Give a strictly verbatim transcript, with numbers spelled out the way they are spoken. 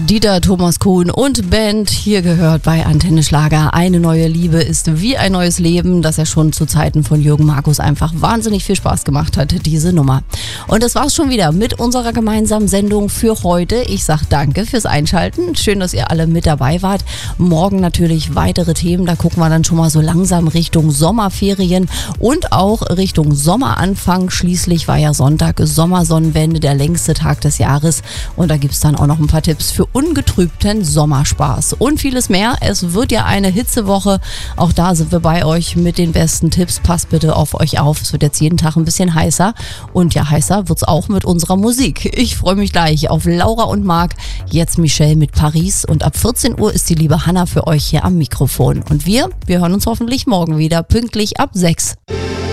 Dieter Thomas Kuhn und Band, hier gehört bei Antenne Schlager. Eine neue Liebe ist wie ein neues Leben, das ja schon zu Zeiten von Jürgen Markus einfach wahnsinnig viel Spaß gemacht hat, diese Nummer. Und das war's schon wieder mit unserer gemeinsamen Sendung für heute. Ich sag danke fürs Einschalten. Schön, dass ihr alle mit dabei wart. Morgen natürlich weitere Themen. Da gucken wir dann schon mal so langsam Richtung Sommerferien und auch Richtung Sommeranfang. Schließlich war ja Sonntag Sommersonnenwende, der längste Tag des Jahres. Und da gibt's dann auch noch ein paar Tipps für ungetrübten Sommerspaß und vieles mehr. Es wird ja eine Hitzewoche. Auch da sind wir bei euch mit den besten Tipps. Passt bitte auf euch auf. Es wird jetzt jeden Tag ein bisschen heißer. Und ja, heißer wird's auch mit unserer Musik. Ich freue mich gleich auf Laura und Marc. Jetzt Michelle mit Paris. Und ab vierzehn Uhr ist die liebe Hanna für euch hier am Mikrofon. Und wir, wir hören uns hoffentlich morgen wieder pünktlich ab sechs.